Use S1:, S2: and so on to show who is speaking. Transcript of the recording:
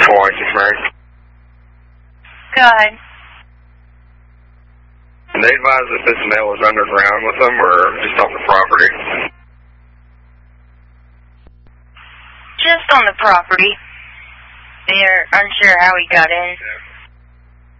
S1: Twice, Frank.
S2: Go ahead.
S1: And they advised that this male was underground with them or just off the property?
S2: Just on the property. They're unsure how he got in.